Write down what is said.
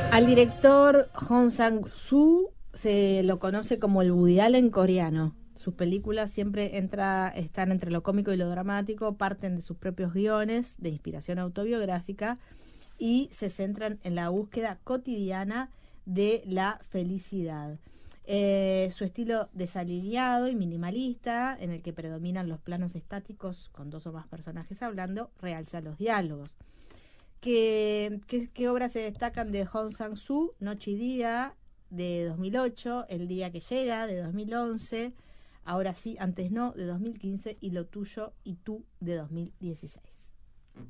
Al director Hong Sang-soo se lo conoce como el Woody Allen coreano. Sus películas siempre están entre lo cómico y lo dramático, parten de sus propios guiones de inspiración autobiográfica y se centran en la búsqueda cotidiana de la felicidad. Su estilo desalineado y minimalista, en el que predominan los planos estáticos con dos o más personajes hablando, realza los diálogos. ¿Qué obras se destacan de Hong Sang-soo? Noche y Día, de 2008, El Día que Llega, de 2011, Ahora sí, antes no, de 2015, y Lo Tuyo y Tú, de 2016.